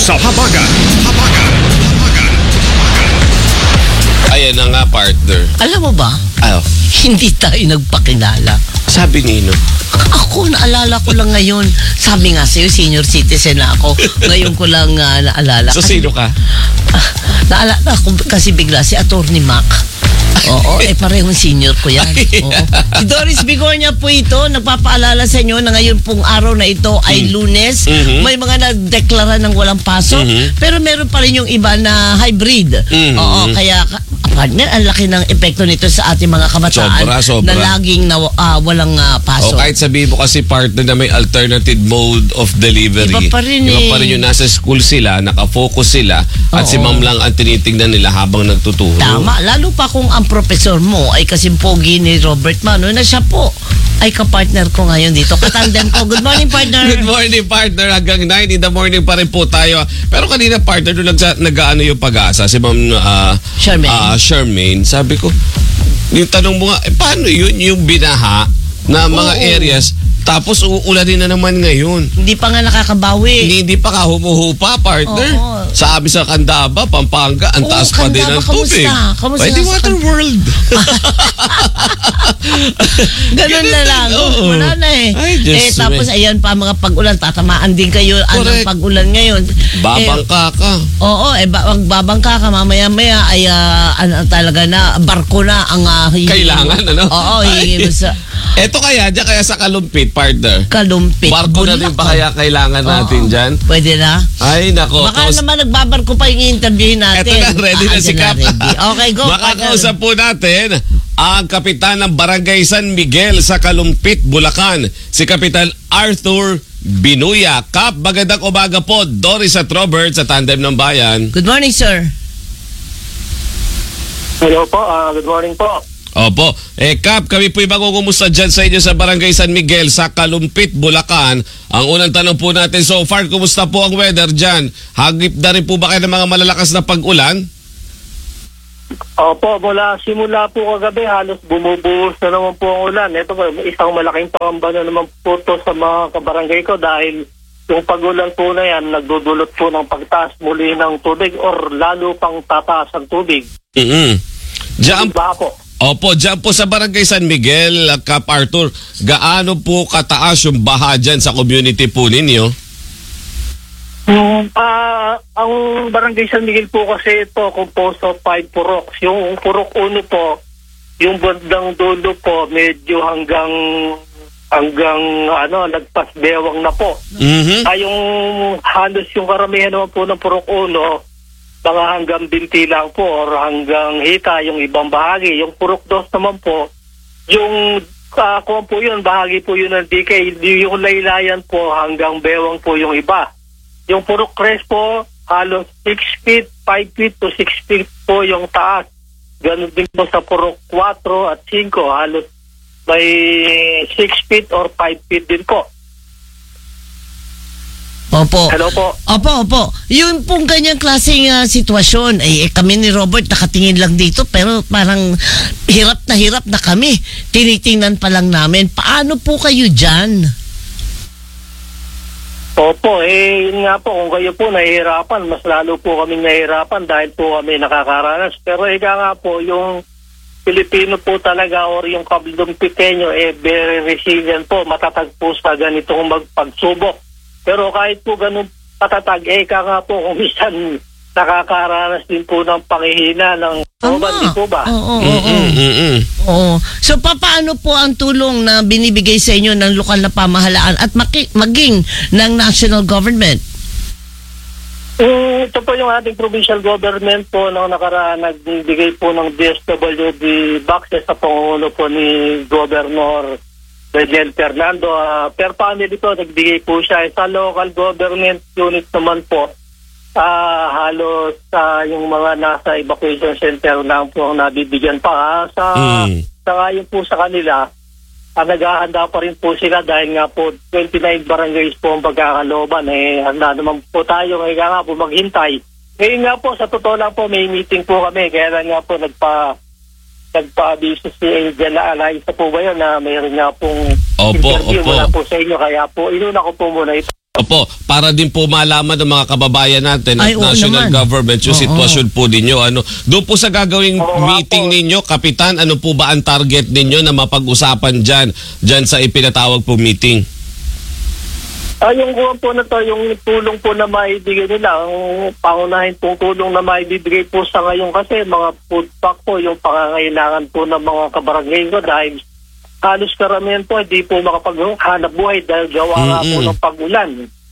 Sa habagat. Ayan na nga, partner. Alam mo ba, Ano? hindi tayo nagpakilala. Sabi Nino. Ako, naalala ko lang ngayon. Sabi nga sa'yo, senior citizen na ako. Ngayon ko lang naalala. So, sino ka? Naalala ko kasi bigla si Attorney Mac. Oo, parehong senior ko yan. Oo. Si Doris Bigornia po ito, nagpapaalala sa inyo na ngayon pong araw na ito ay Lunes. May mga nagdeklara ng walang pasok, pero meron pa rin yung iba na hybrid. Oo, kaya partner, ang laki ng epekto nito sa ating mga kabataan Sobra. na laging walang pasok. O kahit sabihin mo kasi partner na may alternative mode of delivery. Iba pa rin yung nasa school sila, nakafocus sila, at si ma'am lang ang tinitingnan nila habang nagtuturo. Tama, lalo pa kung ang professor mo ay kasing pogi ni Robert Mano na siya po ay kapartner ko ngayon dito. Katandem ko. Good morning, partner. Good morning, partner. Hanggang 9 in the morning pa rin po tayo. Pero kanina, partner, doon nag-ano yung pag-asa. Si ma'am Charmaine. Sabi ko, yung tanong mo nga, paano yun yung binaha na mga areas, tapos uulanin na naman ngayon? Hindi pa nga nakakabawi. Hindi pa ka humuhupa, partner. Sa amin sa Candaba, Pampanga, ang taas pa din ng tubig. Kamusta? By the water world. Ganun na lang. Wala na eh. Ay, tapos ayan pa mga pag-ulan. Tatamaan din kayo. Anong pag-ulan ngayon? Babangka ka. Oo, babangka ka. Mamaya-maya ay talaga na barko na ang kailangan, ano? Oo, hihingin mo sa... Eto kaya, dyan kaya sa Kalumpit, partner. Kalumpit. Barko na rin ba kaya kailangan natin dyan? Pwede na. Ay, nako. Baka naman nagbabarko pa yung interviewin natin. Eto na, ready na si Kap. Okay, go. Makakausap po natin ang kapitan ng Barangay San Miguel sa Kalumpit, Bulacan, si Kapitan Arthur Binuya. Kap, magandang umaga po. Doris at Robert sa Tandem ng Bayan. Good morning, sir. Hello po, good morning po. Opo. Kap, kami po'y magugumusta dyan sa inyo sa Barangay San Miguel sa Kalumpit, Bulacan. Ang unang tanong po natin, so far, kumusta po ang weather dyan? Hagip na rin po ba kayo ng mga malalakas na pag-ulan? Opo, simula po kagabi, halos bumubuhos na naman po ang ulan. Ito po, isang malaking pangamba na naman po to sa mga kabarangay ko dahil yung pag-ulan po na yan, nagdudulot po ng pagtaas muli ng tubig or lalo pang tataas ang tubig. Diyan po. Opo, dyan po sa Barangay San Miguel, Kap Arthur, gaano po kataas yung baha dyan sa community po ninyo? Ang Barangay San Miguel po kasi ito, composed of 5 puroks. Yung purok 1 po, yung bandang dulo po, medyo hanggang lagpas bewang na po. Yung halos yung karamihan naman po ng purok 1, mga hanggang binti lang po or hanggang hita yung ibang bahagi. Yung purok 2 naman po, yung kung po yun, bahagi po yun ng DK. Yung laylayan po hanggang bewang po yung iba. Yung purok 3 po, halos 6 feet, 5 feet to 6 feet po yung taas. Ganun din po sa purok 4 at 5, halos may 6 feet or 5 feet din po. Opo. Hello po. Opo. Yung pong ganyang klaseng sitwasyon, kami ni Robert nakatingin lang dito pero parang hirap na kami. Tinitingnan pa lang namin. Paano po kayo dyan? Opo, yun nga po, kung kayo po nahihirapan, mas lalo po kami nahihirapan dahil po kami nakakaranas. Pero ika nga po, yung Pilipino po talaga or yung Kalumpiteño, very resilient po, matatag po sa ganitong magpagsubok. Pero kahit po ganun patatag, ika nga po, kung minsan nakakaranas din po ng pangihina ng di po ba? Oo. So, paano po ang tulong na binibigay sa inyo ng lokal na pamahalaan at maging ng national government? Ito po yung ating provincial government po nung nakaraan nagbigay po ng DSWD boxes sa pangulo po ni Governor President Fernando. Per family po, nagbigay po siya. Sa local government unit naman po, halos yung mga nasa evacuation center lang po ang nabibigyan pa. Sa ngayon po sa kanila, naghahanda pa rin po sila dahil nga po 29 barangays po ang pagkakalooban. Handa naman po tayo ngayon nga po maghintay. Ngayon nga po, sa totoo lang po, may meeting po kami. Kaya lang nga po nagpa-abiso si Angel Alaysa po ba yun na mayroon nga pong interview mula po sa inyo. Kaya po, inuna ko po muna ito. Opo, para din po malaman ng mga kababayan natin at Ay, oo national naman. government yung Oo. sitwasyon po ninyo. Doon po sa gagawing Oo nga meeting po. ninyo, Kapitan, ano po ba ang target ninyo na mapag-usapan dyan sa ipinatawag po meeting? Yung kuwan po na to, yung tulong po na maibigay nila, ang pangunahin pong tulong na maibibigay po sa ngayon kasi mga food pack po, yung pangangailangan po ng mga kabarangay ko dahil halos karamihan po hindi po makapaghanap buhay dahil gawa nga po ng pag-ulan.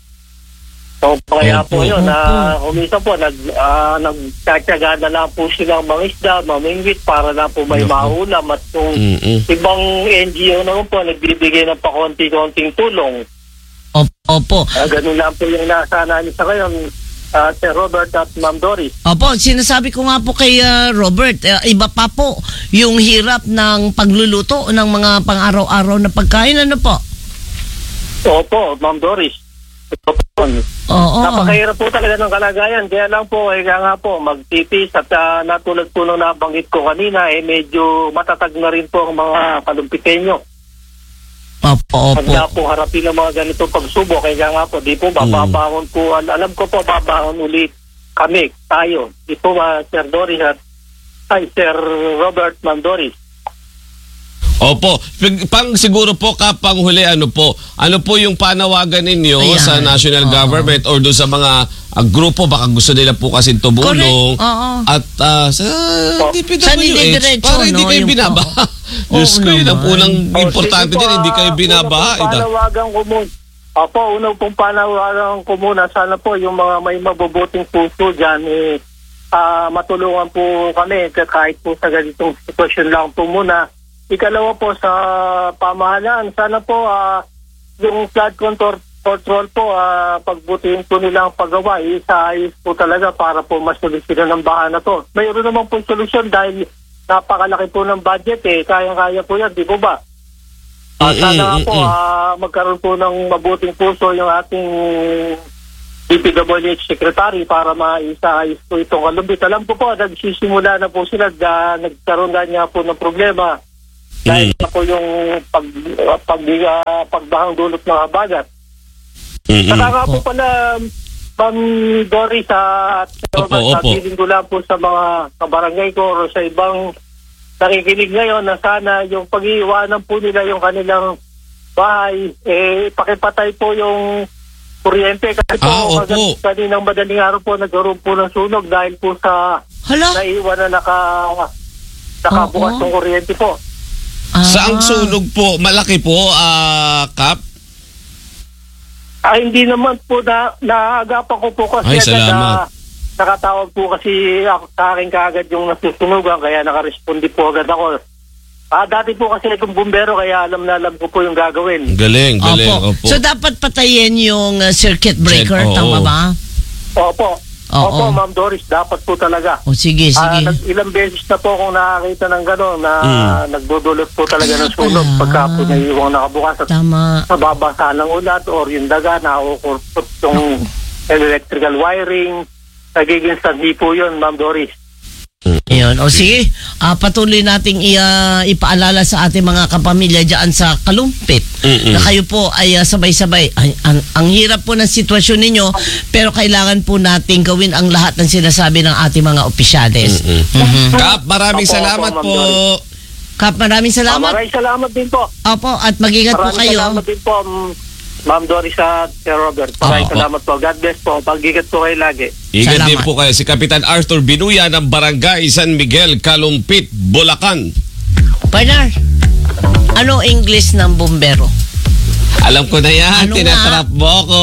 So kaya po yun, umisa po, nagtsatsaga na lang po silang mangisda, mamingwit para na po may mahulam at kung ibang NGO naman po nagbibigay ng pakonti-konting tulong. Opo. Ganun lang po yung nasa namin sa ngayon, Sir Robert at Ma'am Doris. Opo, sinasabi ko nga po kay Robert, iba pa po yung hirap ng pagluluto ng mga pang-araw-araw na pagkain. Ano po? Opo, Ma'am Doris. Oo. Napakahirap po talaga ng kalagayan. Kaya lang po, kaya nga po, magtipis at natulad po nung nabanggit ko kanina, medyo matatag na rin po ang mga kalumpitenyo. Opo. Handa po harapin ang mga ganito pagsubok. Kaya nga po, di po babangon po. Alam ko po, babangon ulit kami, tayo. Di po Sir Doris at Sir Robert Mandoris. Opo. Siguro po kapanghuli, ano po yung panawagan ninyo sa national government or doon sa mga grupo, baka gusto nila po kasi tumulong. At sa DPWH, para hindi kayo binabaha. Diyos ko, yun ang unang importante dyan, hindi kayo binabaha. Unang pong panawagan ko muna, sana po yung mga may mabubuting puso dyan, matulungan po kami kahit po sa ganitong sitwasyon lang po muna. Ikalawa po sa pamahalaan, sana po yung flood control po, pagbutihin po nilang paggawa, isaayos po talaga para po masolusyonan ng baha na to. Mayroon naman po solusyon dahil napakalaki po ng budget kayang-kaya po yan, di po ba? Sana po magkaroon po ng mabuting puso yung ating DPWH Secretary para maisaayos po itong kalumbit. Alam ko po, nagsisimula na po sila, nagkaroon na niya po ng problema dahil na po yung pagbahang dulot ng habagat. Saka nga po pala, Ma'am Doris at sabihin ko lang po sa mga kabarangay ko o sa ibang nakikinig ngayon na sana yung pag-iiwanan po nila yung kanilang bahay, pakipatay po yung kuryente kasi po kaninang madaling araw po nagkaroon po ng sunog dahil po sa naiwan na nakabukas ng kuryente po. Saang sunog po? Malaki po, Kap? Hindi naman po naagapan ko po kasi nakatawag po kasi ako sa akin kaagad yung nasusunugan kaya nakarespondi po agad ako. Dati po kasi akong bumbero kaya alam ko po yung gagawin. Galing. Opo. So dapat patayin yung circuit breaker, tama ba? Opo, Ma'am Doris, dapat po talaga. Sige. Ilang beses na po akong nakakita ng gano'n na nagdudulot po talaga ng sunog pagka po naiiwang nakabukas at nababasa ng ulat or yung daga na ukurpot yung electrical wiring. Nagiging sanhi po yun, Ma'am Doris. Yun. Sige, patuloy nating ipaalala sa ating mga kapamilya dyan sa Kalumpit na kayo po ay sabay-sabay. Ang hirap po ng sitwasyon ninyo pero kailangan po nating gawin ang lahat ng sinasabi ng ating mga opisyales. Kap, maraming salamat po. Kap, maraming salamat. Maraming salamat din po. Opo, at mag-ingat po kayo. Maraming salamat din po, Ma'am Doris at Sir Robert. Maraming salamat po. God bless po. Pag-ingat po kayo lagi. Ingat din po kayo. Si Kapitan Arthur Binuya ng Barangay San Miguel, Kalumpit, Bulacan. Partner, ano English ng bumbero? Alam ko na yan. Tinatrap mo ko.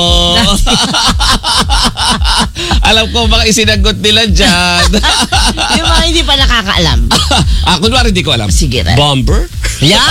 Alam ko mga isinagot nila dyan. Yung mga hindi pa nakakaalam. Kunwari hindi ko alam. Sige rin. Bomber? Yeah.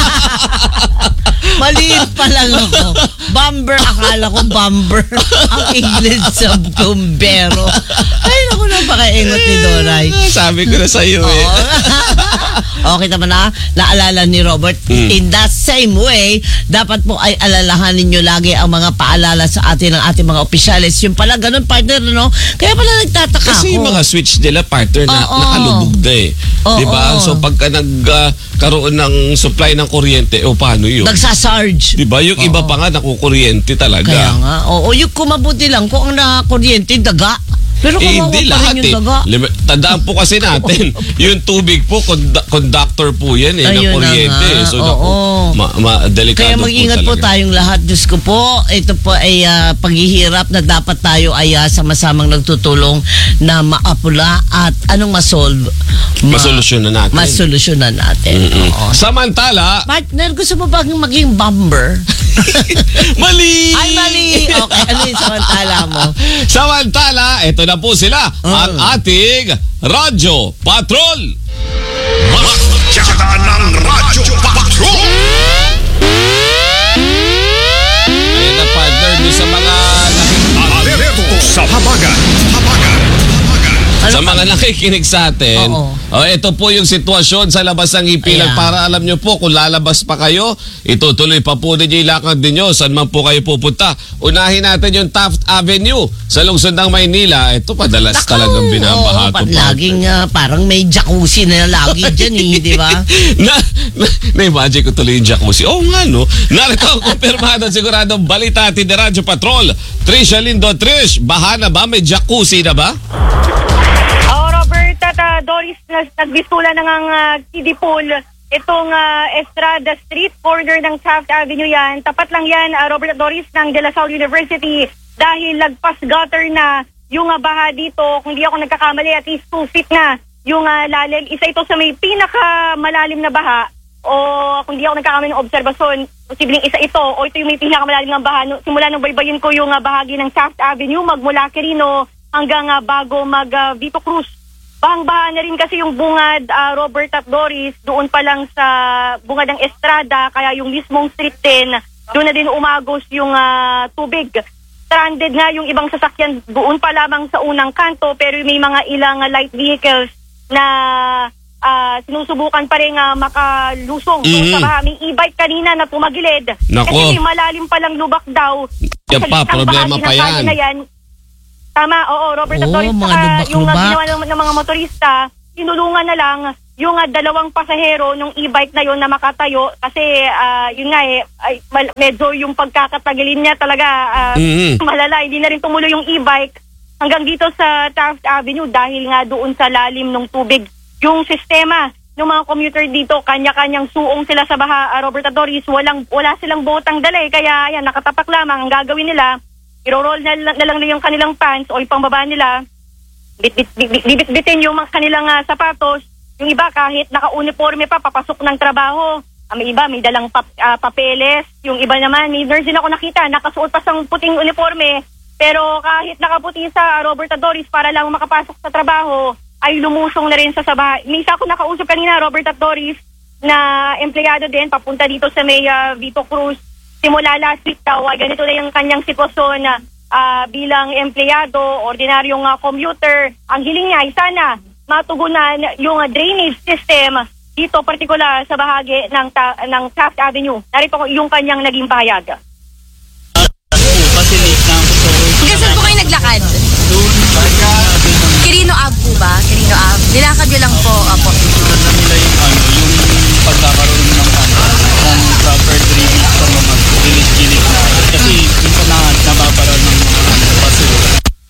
Maliit pa lang ako. Bomber, akala ko bomber. Ang English sa bumbero. Ay, naku, napakaingot ni Doray. Sabi ko na sa'yo Okay naman na, naalala ni Robert. In that same way, dapat po ay alalahanin nyo lagi ang mga paalala sa atin ng ating mga opisyalis. Yung pala, ganun partner, no? Kaya pala nagtataka Kasi yung mga switch nila, partner, na nakalubog na eh. Diba? So pagka nagkaroon ng supply ng kuryente, paano yun? Nagsasarge. Diba? Yung iba pa nga nakukuryente talaga. Kaya nga. Oo, yung kumabuti lang kung ang nakakuryente, daga. Pero kawawa hindi pa lahat rin yung daga. Tandaan po kasi natin, yung tubig po, conductor po yan ng Ayun na kuryente. nga. So, delikado kaya mag-ingat po tayong lahat. Diyos ko po, ito po ay paghihirap na dapat tayo ay sama-samang nagtutulong na maapula at anong masolve. Masolusyonan natin. Masolusyonan natin. Oo. Samantala, Partner, gusto mo bang maging bomber? mali! Ay, mali! Okay, ano yung samantala mo? Samantala, ito na po sila, ang ating Radyo Patrol. Magtsaka ng Radyo Patrol! Ayan na, partner, doon sa mga Alerto sa habagat. sa mga nakikinig sa atin, ito po yung sitwasyon sa labas ng Ipilang. Para alam nyo po, kung lalabas pa kayo, itutuloy pa po ninyo yung lakad ninyo. Saan man po kayo pupunta. Unahin natin yung Taft Avenue sa lungsod ng Maynila. Ito padalas talagang binabaha. Laging parang may jacuzzi na lagi dyan di ba? Na-imagine ko tuloy yung jacuzzi. Oo nga, no? Narito ang kumpirmado siguradong balita atin ni Radyo Patrol. Trisha Lindo, Trish, baha na ba? May jacuzzi na ba? Robert at Doris, nagbisula na ng kiddie pool. Itong Estrada Street, corner ng Taft Avenue yan. Tapat lang yan, Robert at Doris, ng De La Salle University. Dahil lagpas gutter na yung baha dito, kung di ako nagkakamali, at least 2 feet na yung lalim. Isa ito sa may pinakamalalim na baha. O kung di ako nagkakamali ng obserbasyon, posibleng isa ito o ito yung may pinakamalalim ng baha. Simula nung baybayin ko yung bahagi ng Taft Avenue, magmula Quirino hanggang bago Vito Cruz. Bahang-baha na rin kasi yung bungad, Robert at Doris, doon pa lang sa bungad ng Estrada, kaya yung mismong street din, doon na din umagos yung tubig. Stranded nga yung ibang sasakyan doon pa lamang sa unang kanto, pero may mga ilang light vehicles na sinusubukan pa rin makalusong doon sa baha. May e-bike kanina na tumagilid. Nako. Kasi malalim palang lubak daw. Yan pa, problema pa yan. Tama, oo, Robert at Doris. Yung ginawa ng mga motorista, tinulungan na lang yung 2 pasahero ng e-bike na yon na makatayo kasi yun nga medyo yung pagkakatagilin niya talaga malala. Hindi na rin tumuloy yung e-bike hanggang dito sa Taft Avenue dahil nga doon sa lalim ng tubig. Yung sistema ng mga commuter dito, kanya-kanyang suong sila sa baha, Robert at Doris. Wala silang botang dala kaya ayan, nakatapak lamang. Ang gagawin nila, i-roll na lang yung kanilang pants o ipangbaba nila, bit-bitin yung mga kanilang sapatos. Yung iba kahit naka-uniforme pa, papasok ng trabaho. May iba, may dalang papeles. Yung iba naman, may nurse din ako nakita, nakasuot pa sang puting uniforme. Pero kahit nakaputi sa Robert at Doris para lang makapasok sa trabaho, ay lumusong na rin sa bahay. May isa ako nakausap kanina, Robert at Doris, na empleyado din, papunta dito sa may Vito Cruz. Simula last week daw, ganito na yung kanyang sitwasyon na bilang empleyado, ordinaryong commuter. Ang hiling niya ay sana matugunan yung drainage system dito, partikular sa bahagi ng Taft Avenue. Narito yung kanyang naging pahayag. Hanggang saan po kayo naglakad? Quirino Ave po ba? Quirino Ave. Nilakad nyo lang po. Apo. Susunod na nila yung pagkakaroon ng proper drainage sa mga gilid-gilid na. Kasi minsan nababara ng mga basura.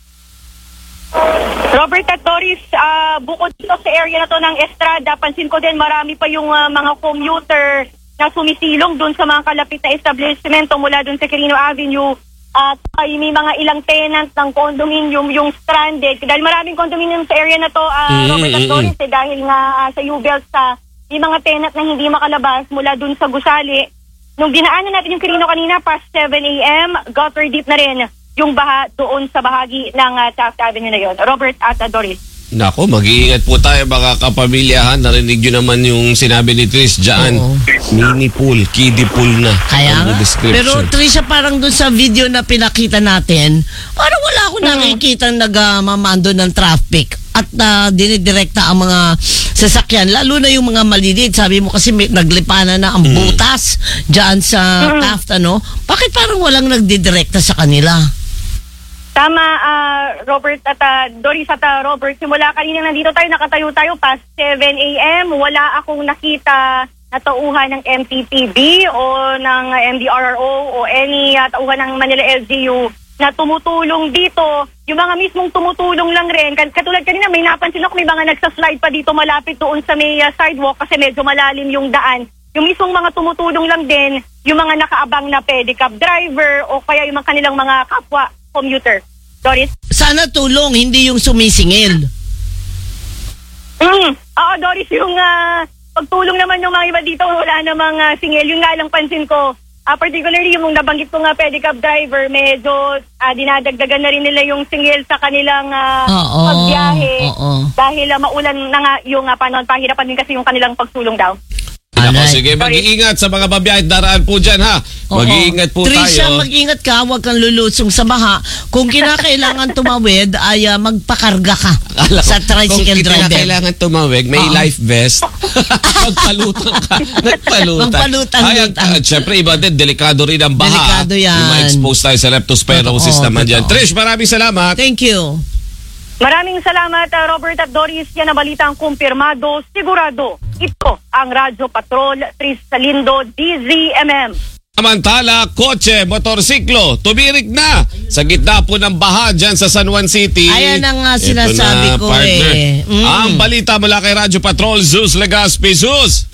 Robert at Doris, bukod dito sa area na to ng Estrada, pansin ko din marami pa yung mga commuter na sumisilong dun sa mga kalapit na establishmento mula dun sa Quirino Avenue. At ay may mga ilang tenant ng condominium yung stranded. Dahil maraming condominium sa area na to, Robert at Doris, dahil nga sa U-Belt may mga tenant na hindi makalabas mula dun sa gusali. Nung dinaanan natin yung Quirino kanina, past 7 a.m., gutter deep na rin yung baha doon sa bahagi ng Taft Avenue na yun. Robert at Doris. Nako, mag-iingat po tayo mga kapamilya. Narinig nyo naman yung sinabi ni Trish dyan. Mini pool, kiddie pool na. Kaya pero Trisha, parang dun sa video na pinakita natin, parang wala akong nakikita nagmamando ng traffic at dinidirekta ang mga sasakyan, lalo na yung mga maliliit. Sabi mo kasi naglipanan na ang butas dyan sa Taft, ano? Bakit parang walang nagdidirekta sa kanila? Tama, Robert at Doris at Robert. Simula kanina nandito tayo, nakatayo tayo past 7 a.m. Wala akong nakita na tauhan ng MTPB o ng MDRRO o any tauhan ng Manila LGU na tumutulong dito. Yung mga mismong tumutulong lang rin. Katulad kanina, may napansin ako, may mga nagsaslide pa dito malapit doon sa may sidewalk kasi medyo malalim yung daan. Yung mismong mga tumutulong lang din, yung mga nakaabang na pedicab driver o kaya yung mga kanilang mga kapwa commuter. Doris? Sana tulong, hindi yung sumisingil. Oo, Doris, yung pagtulong naman ng mga iba dito, wala namang singil. Yung nga lang pansin ko, particularly yung nabanggit ko nga pedicab driver, medyo dinadagdagan na rin nila yung singil sa kanilang pagbiyahe. Dahil maulan na nga yung panahon, pahirapan din kasi yung kanilang pagsulong daw. Ako, sige, mag-iingat sa mga babiyahe daraan po dyan, ha? Mag-iingat po Trisha, tayo. mag-ingat ka, huwag kang lulusong sa baha. Kung kinakailangan tumawid, ay magpakarga ka sa tricycle driver. Kung kailangan tumawid, may life vest. Magpalutang ka. Magpalutang. Siyempre, iba din, delikado rin ang baha. Delikado yan. Ma-expose tayo sa leptospirosis naman dyan. Trish, maraming salamat. Thank you. Maraming salamat, Robert at Doris. Yan ang balitang kumpirmado, sigurado. Ito ang Radyo Patrol, Tris Salindo, DZMM. Samantala, kotse, motorsiklo, tumirik na sa gitna po ng baha dyan sa San Juan City. Ayan ang sinasabi ko partner. Ang balita mula kay Radyo Patrol, Zeus Legaspi. Zeus!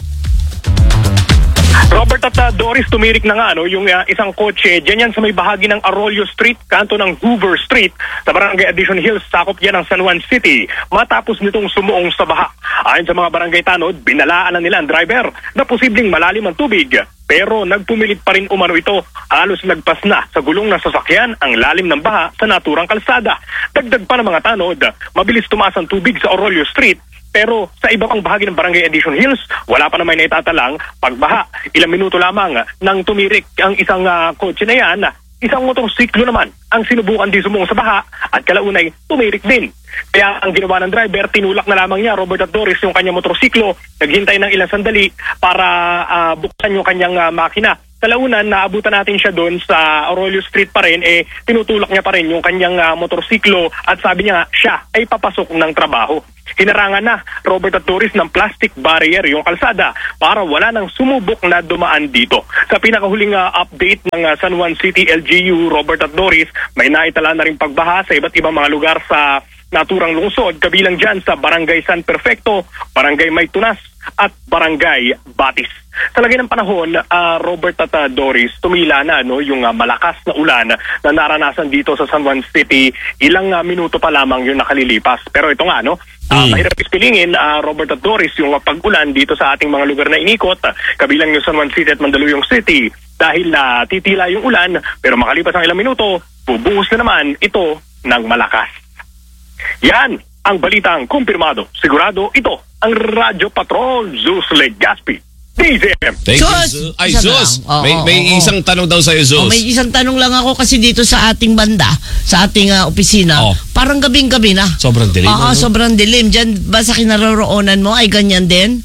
Robert at Doris, tumirik na nga yung isang kotse dyan yan sa may bahagi ng Arroyo Street, kanto ng Hoover Street sa Barangay Addition Hills, sakop yan ng San Juan City, matapos nitong sumuong sa baha. Ayon sa mga barangay tanod, binalaan na nila ang driver na posibleng malalim ang tubig, pero nagpumilit pa rin umano ito. Halos nagpas na sa gulong ng sasakyan ang lalim ng baha sa naturang kalsada. Dagdag pa ng mga tanod, mabilis tumaas ang tubig sa Arroyo Street, pero sa iba pang bahagi ng Barangay Addition Hills, wala pa naman naitatalang pagbaha. Ilang minuto lamang nang tumirik ang isang kotse na yan, isang motorsiklo naman ang sinubukan din sumuong sa baha at kalaunay tumirik din. Kaya ang ginawa ng driver, tinulak na lamang niya, Robert at Doris, yung kanyang motorsiklo, naghintay ng ilang sandali para buksan yung kanyang makina. Kalaunan, naabutan natin siya doon sa Arroyo Street pa rin, tinutulak niya pa rin yung kanyang motorsiklo at sabi niya siya ay papasok ng trabaho. Hinarangan na, Robert at Doris, ng plastic barrier yung kalsada para wala nang sumubok na dumaan dito. Sa pinakahuling update ng San Juan City LGU, Robert at Doris, may naitala na rin pagbaha sa iba't ibang mga lugar sa naturang lungsod, kabilang dyan sa Barangay San Perfecto, Barangay Maytunas at Barangay Batis. Sa lagay ng panahon, Robert at Doris, tumila na yung malakas na ulan na naranasan dito sa San Juan City. Ilang minuto pa lamang yung nakalilipas. Pero ito nga, mahirap ispilingin, Robert at Doris, yung pag-ulan dito sa ating mga lugar na inikot, kabilang yung San Juan City at Mandaluyong City, dahil titila yung ulan, pero makalipas ang ilang minuto, bubuhos na naman ito ng malakas. Yan ang balitang kumpirmado. Sigurado ito ang Radyo Patrol, Zeus Legaspi. DZM. Thank you, Ay, Zeus. May isang tanong daw sa'yo, Zeus. May isang tanong lang ako kasi dito sa ating banda, sa ating opisina, parang gabing-gabi na. Sobrang dilim. Sobrang dilim. Diyan ba sa kinaroroonan mo ay ganyan din?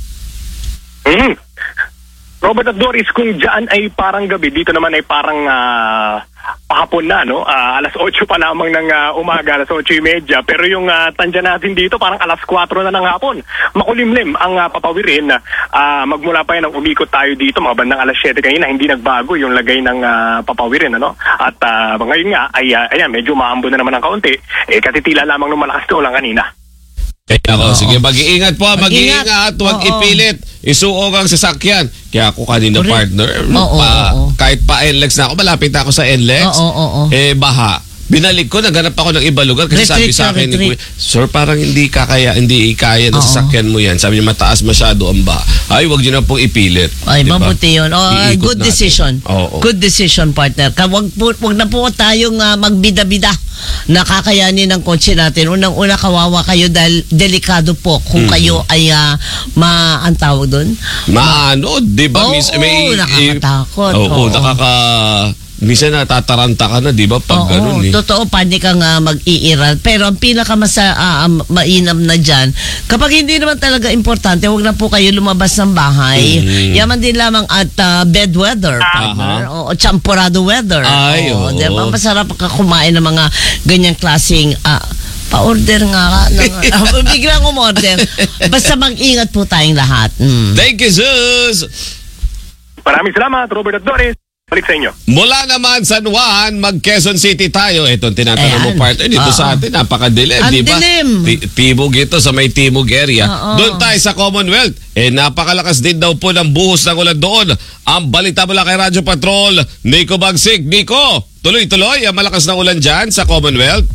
Robert at Doris, kung dyan ay parang gabi, dito naman ay parang pahapon na, alas 8 pa lamang ng umaga, alas 8:30. Pero yung tansya natin dito, parang alas 4 na ng hapon. Makulimlim ang papawirin. Magmula pa yan ang umikot tayo dito, mga bandang alas 7 kanina, hindi nagbago yung lagay ng papawirin. At ngayon nga, ay ayan, medyo maambo na naman ng kaunti. Katitila lamang ng malakas na ulang kanina. Kaya ako, sige, mag-iingat po, mag-iingat, huwag ipilit, isuog ang sasakyan. Kaya ako kanina, partner, kahit pa NLEX na ako, malapit na ako sa NLEX, baha. Binalik ko, naghanap ako ng iba lugar kasi sabi sa akin ni Kuya, sir, parang hindi kaya ng sasakyan mo yan. Sabi niya, mataas masyado ang baha. Ay, huwag niyo na pong ipilit. Ay, mabuti yun. Good decision. Good decision, partner. Huwag na po tayong magbida-bida na kakayanin ng kotse natin. Unang-una, kawawa kayo dahil delikado po kung kayo ay ang tawag doon? Di ba? Nakakatakot. minsan natataranta ka na, di ba? Pag ganun eh. Totoo, pwede kang mag-iiral. Pero ang mainam na dyan, kapag hindi naman talaga importante, huwag na po kayo lumabas ng bahay. Yaman din lamang at bed weather, partner. O champurado weather. Ay, oo. Diba? Masarap ka kumain ng mga ganyang klaseng pa-order nga ka. Biglang umorder. Basta mag-ingat po tayong lahat. Thank you, Zeus! Maraming salamat, Robert at Doris. Balik sa inyo. Mula naman San Juan, mag-Quezon City tayo. Itong tinatanong mo, partner, dito sa atin, napakadilim, di ba? Timog ito sa may Timog area. Doon tayo sa Commonwealth. Napakalakas din daw po ng buhos ng ulan doon. Ang balita mula kay Radyo Patrol, Nico Bagsik. Nico, tuloy-tuloy ang malakas na ulan dyan sa Commonwealth.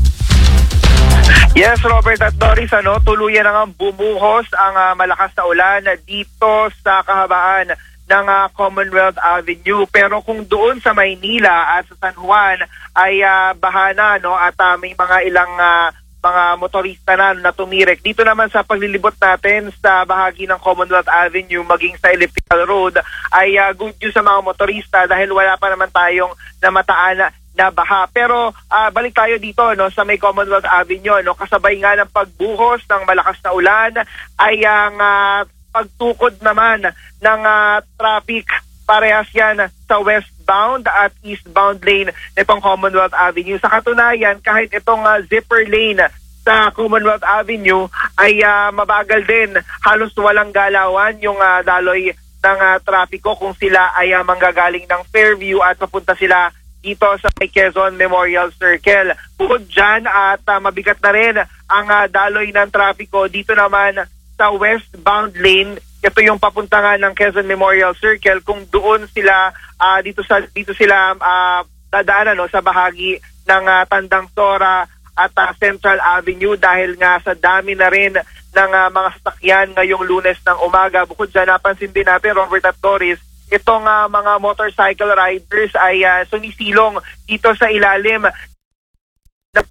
Yes, Robert at Doris, tuluyan na nga bumuhos ang malakas na ulan dito sa kahabaan ng Commonwealth Avenue. Pero kung doon sa Maynila at sa San Juan ay bahana at may mga ilang mga motorista na tumirek. Dito naman sa paglilibot natin sa bahagi ng Commonwealth Avenue maging sa Elliptical Road ay good news sa mga motorista dahil wala pa naman tayong namataan na baha. Pero balik tayo dito sa may Commonwealth Avenue. Kasabay nga ng pagbuhos ng malakas na ulan ay ang pagtukod naman ng traffic. Parehas yan sa westbound at eastbound lane nitong Commonwealth Avenue. Sa katunayan, kahit itong zipper lane sa Commonwealth Avenue ay mabagal din. Halos walang galawan yung daloy ng trapiko kung sila ay manggagaling ng Fairview at papunta sila dito sa Quezon Memorial Circle. Bukod dyan at mabigat na rin ang daloy ng trapiko dito naman sa westbound lane. Ito yung papunta nga ng Quezon Memorial Circle kung doon sila dito sila dadaanan sa bahagi ng Tandang Sora at Central Avenue dahil nga sa dami na rin ng mga sasakyan ngayong Lunes ng umaga. Bukod dyan, napansin din natin, Robert at Doris, itong mga motorcycle riders ay sumisilong dito sa ilalim na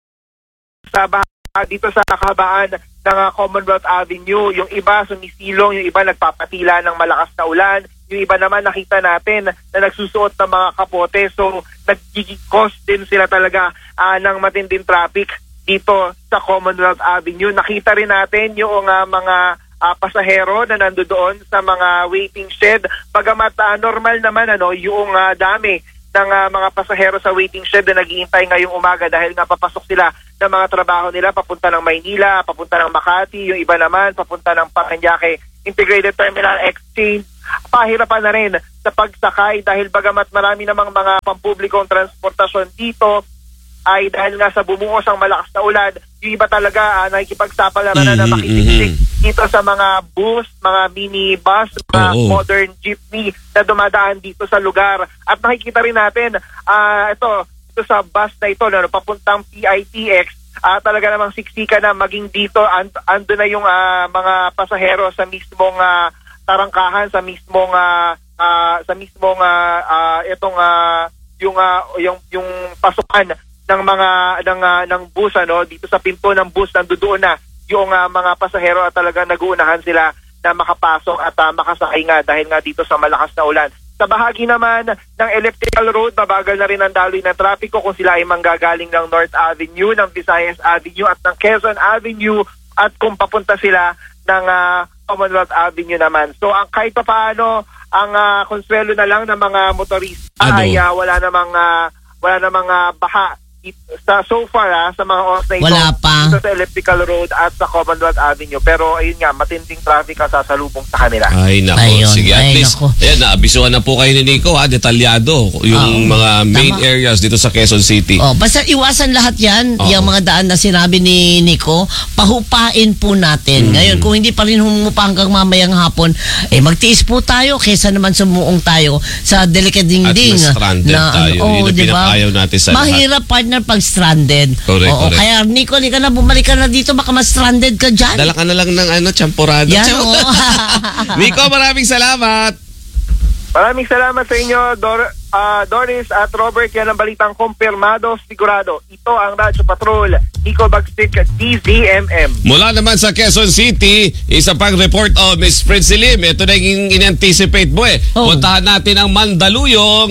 sa dito sa kahabaan ng Commonwealth Avenue. Yung iba sumisilong, yung iba nagpapatila ng malakas na ulan, yung iba naman nakita natin na nagsusuot ng mga kapote. So nag-cause din sila talaga ng matinding traffic dito sa Commonwealth Avenue. Nakita rin natin yung mga pasahero na nandoon sa mga waiting shed. Bagamat normal naman yung dami ng mga pasahero sa waiting shed na naghihintay ngayong umaga dahil nga papasok sila ng mga trabaho nila papunta ng Maynila, papunta ng Makati, yung iba naman papunta ng Parañaque Integrated Terminal Exchange. Pahirapan na rin sa pagsakay dahil bagamat marami namang mga pampublikong transportasyon dito ay dahil nga sa bumuhos ang malakas na ulan, yung iba talaga nakikipagsapalaran na makikinig dito sa mga bus, mga minibus, mga modern jeepney na dumadaan dito sa lugar. At nakikita rin natin, ito sa bus na ito, papuntang PITX, talaga namang siksika na maging dito, ando na yung mga pasahero sa mismong tarangkahan, sa mismong yung pasukan ng mga ng bus dito sa pinto ng bus nandoon na yung mga pasahero at talagang nag-uunahan sila na makapasok at makasakay nga dahil nga dito sa malakas na ulan. Sa bahagi naman ng Elliptical Road, mabagal na rin ang daloy ng trapiko kung sila ay manggagaling ng North Avenue, ng Visayas Avenue at ng Quezon Avenue at kung papunta sila ng Commonwealth Avenue naman. So ang kahit pa paano ang konsuelo na lang ng mga motorista ay wala namang baha so far sa mga oras na ito. Wala pa. Dito sa Elliptical Road at sa Commonwealth Avenue. Pero ayun nga, matinding traffic ang sasalubong sa kanila. Ay nako, sige, at least ayan, naabisuhan na po kayo ni Nico, detalyado yung mga main areas dito sa Quezon City. Basta iwasan lahat yan, yung mga daan na sinabi ni Nico, pahupain po natin. Ngayon, kung hindi pa rin humupa hanggang mamayang hapon, magtiis po tayo kesa naman sumuong tayo sa delikadingding. At stranded tayo. Yun ang pinakayaw natin sa mahirap partner pag stranded. Correct. Kaya Nico, bumalik ka na dito, baka ma-stranded ka dyan. Dala ka na lang ng champurado. Yan, Nico, maraming salamat. Maraming salamat sa inyo, Doris at Robert. Yan ang balitang kumpirmado, sigurado. Ito ang Radyo Patrol, Nico Bagsik, DZMM. Mula naman sa Quezon City, isa pang report Miss Fritzy Lim. Ito na yung in-anticipate mo Puntahan natin ang Mandaluyong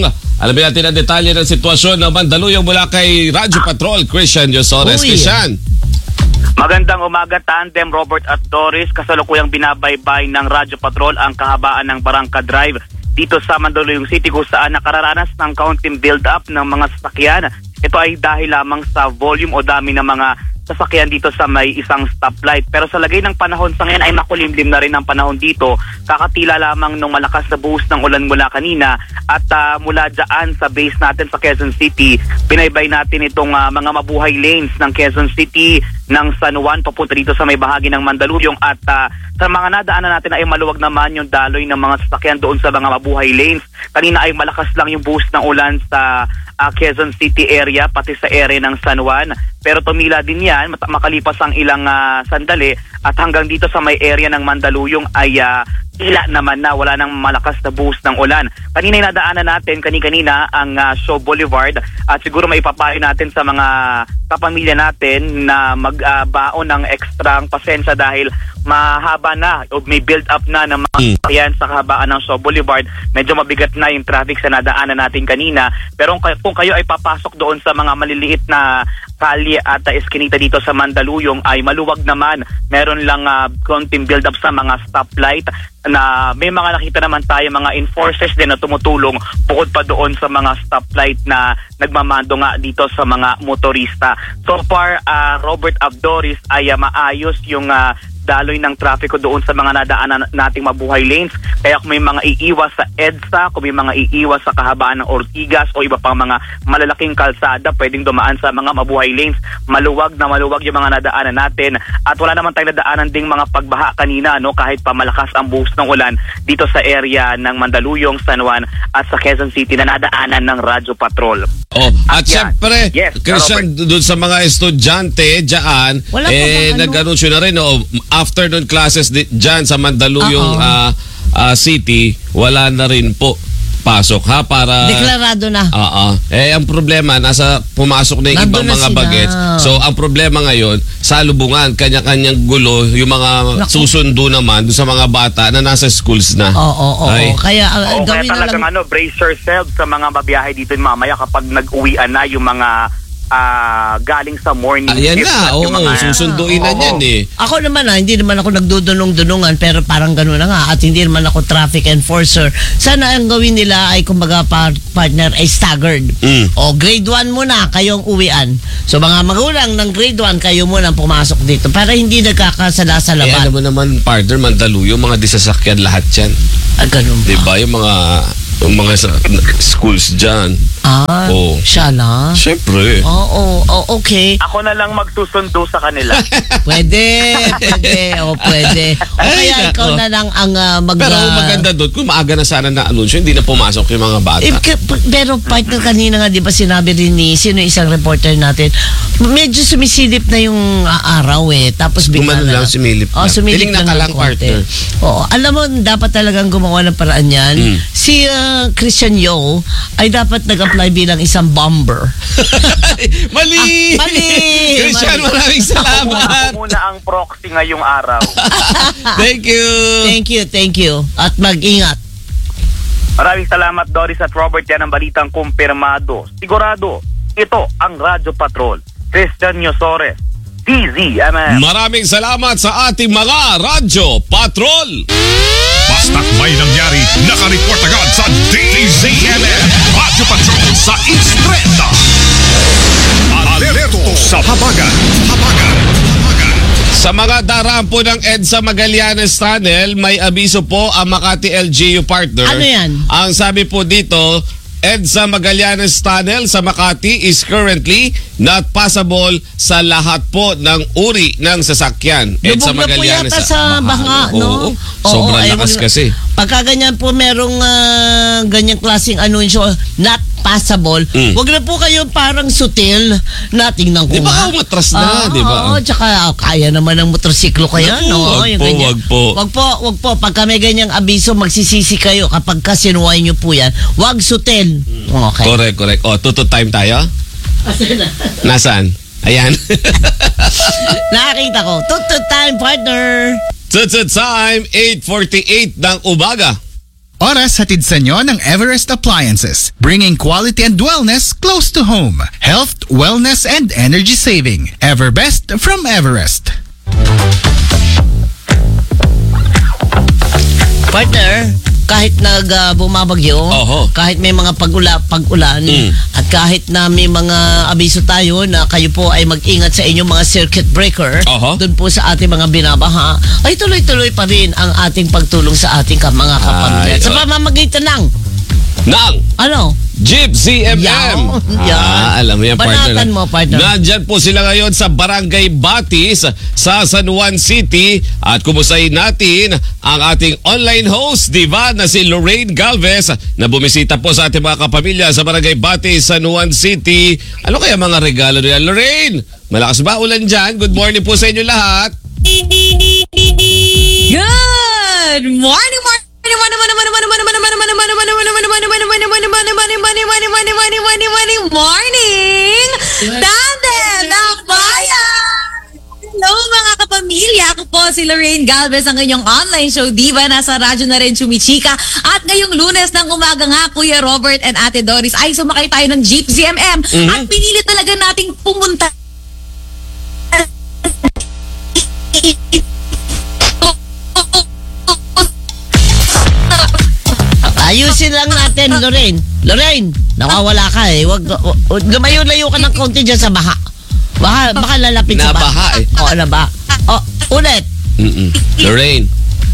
Alamin natin ang detalye ng sitwasyon ng Mandaluyong mula kay Radyo Patrol, Christian Yosores. Christian. Magandang umaga, Tandem, Robert at Doris. Kasalukuyang binabaybay ng Radyo Patrol ang kahabaan ng Barangka Drive dito sa Mandaluyong City, kung saan nakararanas ng kaunting build-up ng mga sasakyan. Ito ay dahil lamang sa volume o dami ng mga sasakyan dito sa may isang stoplight. Pero sa lagay ng panahon sa ngayon ay makulimlim na rin ang panahon dito. Kakatila lamang nung malakas na buhos ng ulan mula kanina at mula dyan sa base natin sa Quezon City, binaybay natin itong mga mabuhay lanes ng Quezon City, ng San Juan papunta dito sa may bahagi ng Mandaluyong at sa mga nadaanan natin ay maluwag naman yung daloy ng mga sasakyan doon sa mga mabuhay lanes. Kanina ay malakas lang yung buhos ng ulan sa Quezon City area pati sa area ng San Juan, pero tumila din yan makalipas ang ilang sandali at hanggang dito sa may area ng Mandaluyong ay tila naman na wala nang malakas na buhos ng ulan. Kanina yung nadaanan natin kanina ang Shaw Boulevard at siguro may ipapayo natin sa mga kapamilya natin na magbaon ng ekstrang pasensya dahil mahaba na o may build up na ng mga sasakyan sa kahabaan ng Shaw Boulevard. Medyo mabigat na yung traffic sa nadaanan natin kanina, pero kung kayo ay papasok doon sa mga maliliit na kalye at eskinita dito sa Mandaluyong ay maluwag naman. Meron lang konting build up sa mga stoplight na may mga nakita naman tayo mga enforcers din na tumutulong bukod pa doon sa mga stoplight na nagmamando nga dito sa mga motorista. So far, Robert Abdoris, ay maayos yung daloy ng trafiko doon sa mga nadaanan nating mabuhay lanes. Kaya kung may mga iiwas sa EDSA, kung may mga iiwas sa kahabaan ng Ortigas o iba pang mga malalaking kalsada, pwedeng dumaan sa mga mabuhay lanes. Maluwag na maluwag yung mga nadaanan natin at wala naman tayong nadaanan ding mga pagbaha kanina, no, kahit pa malakas ang buhos ng ulan dito sa area ng Mandaluyong, San Juan at sa Quezon City na nadaanan ng Radyo Patrol. At syempre, Christian, doon sa mga estudyante dyan, nag-anunsyo na rin, afternoon classes dyan sa Mandaluyong City, wala na rin po pasok para deklarado na. Ang problema nasa pumasok na yung ibang mga bagets. So ang problema ngayon, salubungan, kanya-kanyang gulo, yung mga susundo naman doon sa mga bata na nasa schools na. Kaya gawin na lang. Brace yourself sa mga babiyahe dito mamaya kapag nag-uwian na yung mga galing sa morning. Ayan na, susunduin na yan eh. Ako naman hindi naman ako nagdudunong-dunungan pero parang gano'n na nga at hindi naman ako traffic enforcer. Sana ang gawin nila ay kumbaga partner ay staggered. O grade 1 muna kayong uwian. So mga magulang ng grade 1 kayo muna pumasok dito para hindi nagkakasala-salabat. Alam mo naman partner, Mandaluyong, mga disasakyan lahat yan. Ganun ba? Diba yung mga schools dyan. Siya na? Siyempre. Okay. Ako na lang magsusundo sa kanila. Pwede. Pwede. O kaya ikaw na lang ang Pero maganda doon, kung maaga na sana na anunsyo, hindi na pumasok yung mga bata. Pero partner kanina nga, di ba sinabi rin ni sino isang reporter natin, medyo sumisilip na yung araw tapos bigla na lang. Sumilip na. Sumilip na lang partner. Alam mo, dapat talagang gumawa ng paraan yan. Si Christian Yo ay dapat nag-apply bilang isang bomber. Mali! Christian, maraming salamat. Ako muna ang proxy ngayong araw. Thank you. At mag-ingat. Maraming salamat, Doris at Robert. Yan ang balitang kumpirmado. Sigurado, ito ang Radyo Patrol. Christian Yosores, DZMM. Maraming salamat sa ating mga Radyo Patrol. Basta't may nangyari, nakareport agad sa DZMM. Radyo Patrol sa Instreta. Alerto sa habagan. Sa mga daraan po ng EDSA Magallanes Tunnel, may abiso po ang Makati LGU partner. Ano yan? Ang sabi po dito, EDSA Magallanes Tunnel sa Makati is currently not passable sa lahat po ng uri ng sasakyan. EDSA Magallanes. Lubog na po yata sa banga, no? Sobrang lakas kasi. Pagka ganyan po merong ganyang klaseng anunsyo, not passable, wag na po kayo parang sutil na tingnan ko. Di ba umatras na, di ba? Tsaka kaya naman ng motorsiklo kaya, no? Wag po. Wag po. Pagka may ganyang abiso, magsisisi kayo kapag kasinuway nyo po yan. Wag sutil. Okay. Correct. Tuto time tayo? Nasaan? Ayan. Nakakita ko. Tuto time, partner. Tuto time, 8:48 ng umaga. oras hatid sa inyo ng Everest Appliances, bringing quality and wellness close to home. Health, wellness, and energy saving. Everbest from Everest. Partner, kahit bumabagyo, kahit may mga pag-ulan, at kahit na may mga abiso tayo na kayo po ay mag-ingat sa inyong mga circuit breaker, dun po sa ating mga binabaha, ay tuloy-tuloy pa rin ang ating pagtulong sa ating mga kapamilya. Sa pamamagitan ng ano? Jeep ZMM. Alam mo yan, partner. Banatan mo, partner. Nandyan po sila ngayon sa Barangay Batis sa San Juan City. At kumustahin natin ang ating online host, diba, na si Lorraine Galvez, na bumisita po sa ating mga kapamilya sa Barangay Batis, San Juan City. Ano kaya mga regalo nila? Lorraine, malakas ba ulan dyan? Good morning po sa inyo lahat. Good morning, morning! Tandem ng bayan! Hello mga kapamilya! Ako po si Lorraine Galvez, ang inyong online show diva. Nasa radyo na rin Chumichika. At ngayong Lunes ng umaga nga, Kuya Robert and Ate Doris, ay sumakay tayo ng Jeep ZMM. At pinili talaga nating pumunta ayusin lang natin, Lorraine. Lorraine, nawawala ka eh. Wag lumayo-layo ka ng konti dyan sa baha. Baka lalapit sa baha. Nabaha eh. Oo, nabaha. Ulit. Lorraine.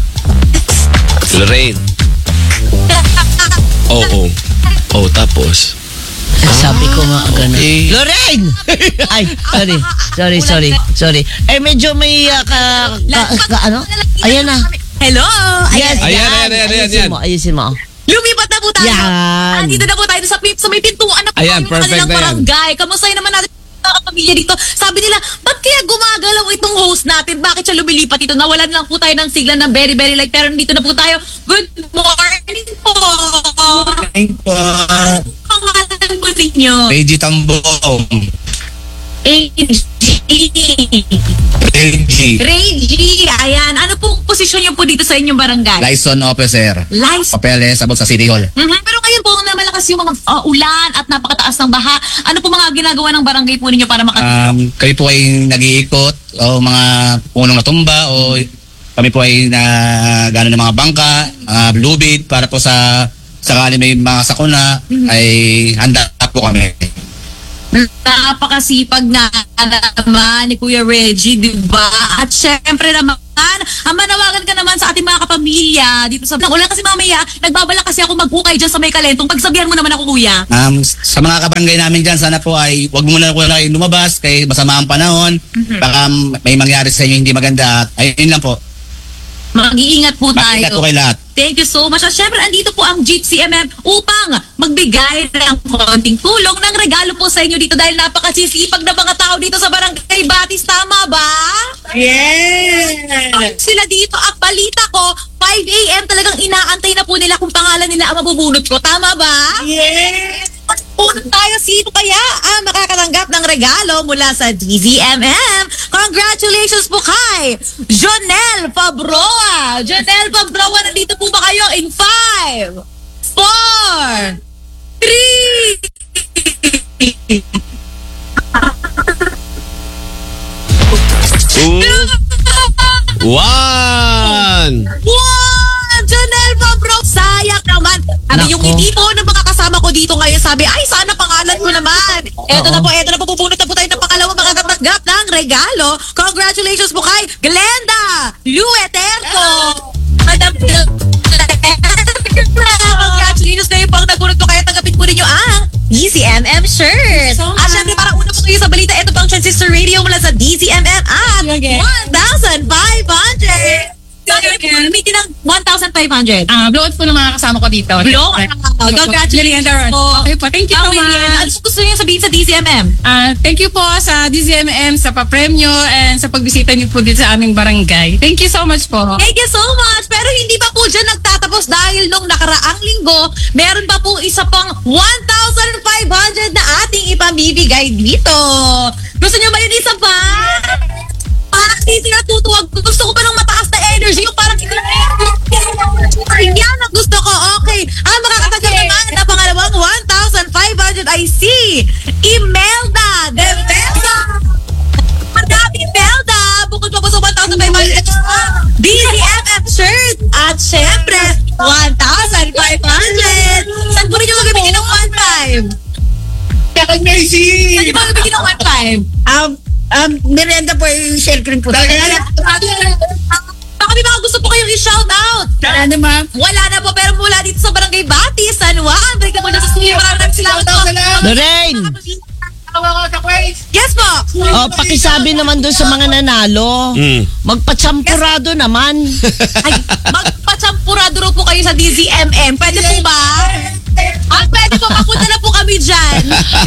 Tapos. Sabi ko nga ganun. Lorraine! Ay, sorry. Eh, medyo may ano? Ayan na. Hello! Yes, ayan. Ayusin mo. Lumipat na po tayo. Yan. Andito na po tayo sa may pintuan na po Ayan, tayo ng perfect kanilang na yan. barangay. Kamustahin naman natin ang pamilya dito. Sabi nila, ba't kaya gumagalaw itong host natin? Bakit siya lumilipat ito? Nawalan lang po tayo ng sigla na very, very light. Pero nandito na po tayo. Good morning po. Morning po. Pangalan po ninyo. Reggie Tambong. Reggie, ayan. Ano pong posisyon niyo po dito sa inyong barangay? Liaison officer. Papeles abot sa City Hall. Pero ngayon po na malakas yung mga ulan at napakataas ng baha. Ano po mga ginagawa ng barangay po ninyo para kayo po ay nag-iikot o mga punong natumba o kami po ay gano'n ng mga bangka, lubid para po sa sakali may mga sakuna ay handa po kami. Napakasipag na naman ni Kuya Reggie, diba? At syempre naman, manawagan ka naman sa ating mga kapamilya dito sa ulan kasi mamaya, nagbabala kasi ako mag-ukay dyan sa may kalentong. Pagsabihan mo naman ako, Kuya. Sa mga kabarangay namin dyan, sana po ay wag muna ko na lumabas kay masama ang panahon. Baka may mangyari sa inyo hindi maganda. Ayun lang po. Mag-iingat po tayo. Mag-iingat po kayo lahat. Thank you so much. At syempre, andito po ang Jeep ZMM upang magbigay ng konting tulong ng regalo po sa inyo dito dahil napakasisipag na mga tao dito sa Barangay Batis. Tama ba? Yes! Sila dito at balita ko, 5 a.m. talagang inaantay na po nila kung pangalan nila ang mabubunot ko. Tama ba? Yes! Punta tayo, sino kaya ang makakatanggap ng regalo mula sa DZMM? Congratulations po kay Jonel Fabroa. Jonel Fabroa, nandito po ba kayo in 5, 4, 3, 1! Jonel Fabroa, sayang naman. Yung hindi po ng mga kasama ko dito ngayon sabi, ay sana pangalan ko naman. Eto na po, pupulot na po tayo ng pangalawang makakatanggap ng regalo. Congratulations po kay Glenda Lueterco. Madam congratulations kayo po ang nagunod ko kaya tanggapin po ninyo ang DZMM shirt. At syempre para una po kayo sa balita, ito pang Transistor Radio mula sa DZMM at 1,500. Gamitin ng 1,500. Blowout po ng mga kasama ko dito. Blowout? Congratulations po. Okay po, thank you so much. Ano gusto niyo sabihin sa DZMM? Thank you po sa DZMM, sa papremyo, and sa pagbisita niyo po dito sa aming barangay. Thank you so much po. Thank you so much. Pero hindi pa po dyan nagtatapos dahil nung nakaraang linggo, meron pa po isa pang 1,500 na ating ipamibigay dito. Gusto niyo ba yun isa pa? Parang hindi sila tutuwag. Gusto ko pa ng mataas na energy. Yung parang yan ang gusto ko. Ang makakatanggap naman na pangalawang 1,500 ay si Imelda de Mesa. Madami Imelda. Bukod pa po sa 1,500 DZMM shirt. At syempre, 1,500. Saan po rin yung magabigin ng 1,500? Kakag Macy! Saan yung magabigin ng 1,500? Merienda po yung shell cream po. Baka may mga gusto po kayong i-shout out. Wala na, ma'am. Wala na po, pero mula dito sa Barangay Bati, San Juan. Balik na po na sa studio. Maraming salamat po. Lorraine! Yes po. Pakisabi naman doon sa mga nanalo. Magpachampurado naman. Ay, magpachampurado raw po kayo sa DZMM. Pwede po ba? Pwede po. Mapunta na po kami dyan.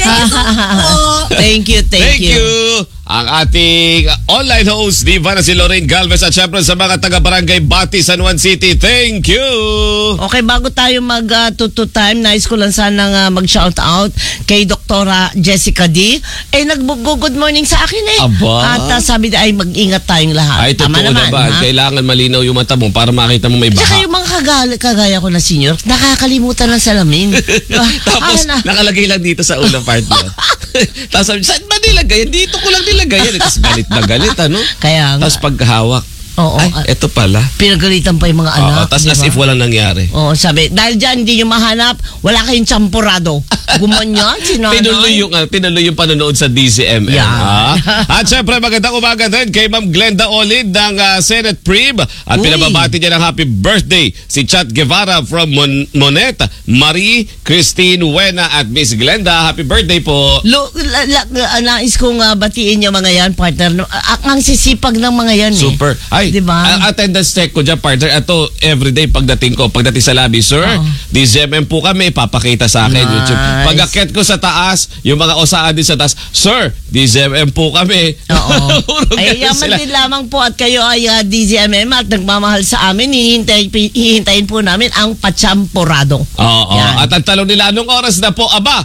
Thank you. Thank you. Ang ating online host, Diva na si Lorraine Galvez, at syempre sa mga taga-barangay Bati, San Juan City, thank you! Okay, bago tayo mag-to time, nais ko lang sanang mag-shout out kay Doktora Jessica D. Nag-good morning sa akin Aba. At sabi na ay mag-ingat tayong lahat. Ay, totoo naman. Kailangan malinaw yung mata mo para makita mo may baha. Tsaka yung mga kagaya ko na senior, nakakalimutan ng salamin. Tapos, nakalagay lang dito sa unang part mo. Tapos sabi, saan ba nilagay? Dito ko lang nilagay yan. Tapos galit na galit, ano? Kaya nga. Tapos pagkahawak, eto pala. Pinagalitan pa yung mga anak. Tapos as if walang nangyari. Sabi, dahil dyan hindi nyo mahanap, wala kayong champurado. Gumanyan, Tinuloy yung panonood sa DZMM. Yeah. At syempre, magandang umaga din kay Ma'am Glenda Olid ng Senate Prib. At pinababati niya ng happy birthday si Chat Guevara from Monet, Marie, Christine, Wena at Miss Glenda. Happy birthday po. Nais kong batiin yung mga yan, partner. Ang sisipag ng mga yan. Super. Ay, diba? Ang attendance check ko dyan, partner. Ito, everyday pagdating sa lobby, sir, DZMM po kami, papakita sa akin. Nice. YouTube. Pag-akit ko sa taas, yung mga osaan din sa taas, sir, DZMM po kami. Ay, yaman din lamang po at kayo ay DZMM at nagmamahal sa amin, hihintayin po namin ang pachampurado. Oo. At ang talong nila, anong oras na po? Aba,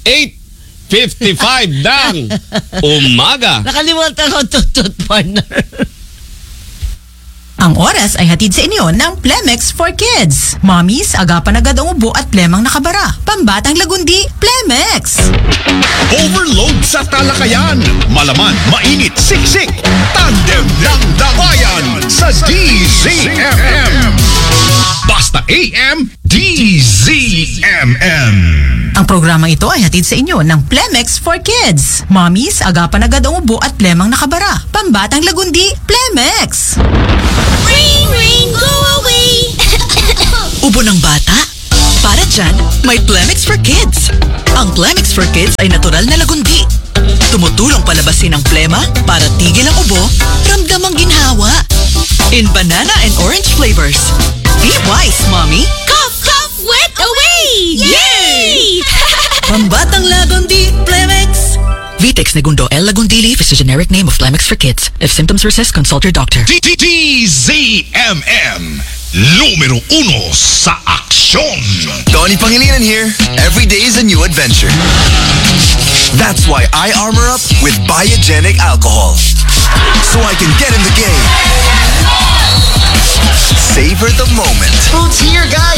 8:55 ng umaga. Nakalimutan ko, tutut, partner. Ang oras ay hatid sa inyo ng Plemex for Kids. Mommies, agapan agad ang ubo at plemang nakabara. Pambatang lagundi, Plemex! Overload sa talakayan. Malaman, mainit, siksik. Tandem ng Dabayan sa DZMM. Basta AM, DZMM. Ang programang ito ay hatid sa inyo ng Plemex for Kids. Mommies, agapan agad ang ubo at plemang nakabara. Pambatang lagundi, Plemex! Ring, ring, go away! Ubo ng bata? Para dyan, may Plemex for Kids. Ang Plemex for Kids ay natural na lagundi. Tumutulong palabasin ang plema para tigil ang ubo, ramdam ang ginhawa. In banana and orange flavors. Be wise, mommy. Cough, cough, wet away! Yay! Pambatang lagundi, Plemex. Vitex Negundo L. Lagundili is a generic name of Plemex for kids. If symptoms persist, consult your doctor. DZMM, numero 1 sa aksyon. Tony Pangilinan here. Every day is a new adventure. That's why I armor up with Biogenic alcohol. So I can get in the game. Savor the moment. Food's here, guys.